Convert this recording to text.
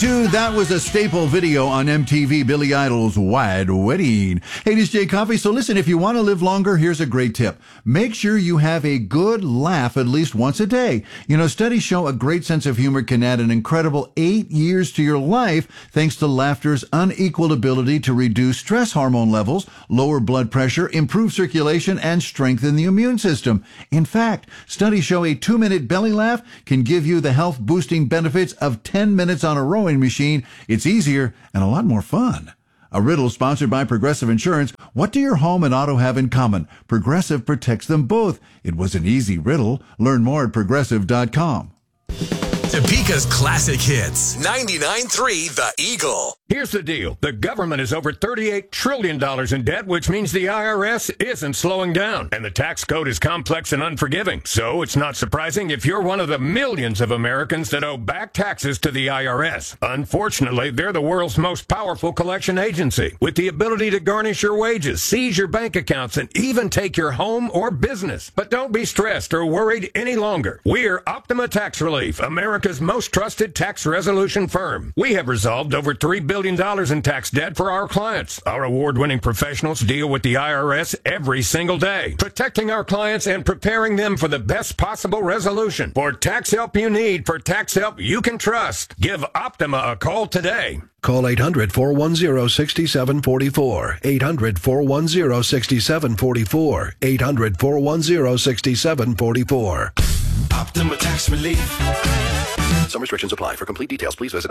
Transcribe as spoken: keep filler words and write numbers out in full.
Dude, that was a staple video on M T V, Billy Idol's Wide Wedding. Hey, this is Jay Coffey. So listen, if you want to live longer, here's a great tip. Make sure you have a good laugh at least once a day. You know, studies show a great sense of humor can add an incredible eight years to your life thanks to laughter's unequaled ability to reduce stress hormone levels, lower blood pressure, improve circulation, and strengthen the immune system. In fact, studies show a two-minute belly laugh can give you the health-boosting benefits of ten minutes on a rowing machine. It's easier and a lot more fun. A riddle sponsored by Progressive Insurance. What do your home and auto have in common? Progressive protects them both. It was an easy riddle. Learn more at progressive dot com. Topeka's classic hits. ninety-nine point three The Eagle. Here's the deal. The government is over thirty-eight trillion dollars in debt, which means the I R S isn't slowing down. And the tax code is complex and unforgiving. So it's not surprising if you're one of the millions of Americans that owe back taxes to the I R S. Unfortunately, they're the world's most powerful collection agency, with the ability to garnish your wages, seize your bank accounts, and even take your home or business. But don't be stressed or worried any longer. We're Optima Tax Relief, America's most trusted tax resolution firm. We have resolved over three billion dollars in tax debt for our clients. Our award-winning professionals deal with the I R S every single day, protecting our clients and preparing them for the best possible resolution. For tax help you need, for tax help you can trust, give Optima a call today. Call eight hundred, four one zero, six seven four four. eight hundred, four one zero, six seven four four. eight hundred, four one zero, six seven four four. Optima Tax Relief. Some restrictions apply. For complete details, please visit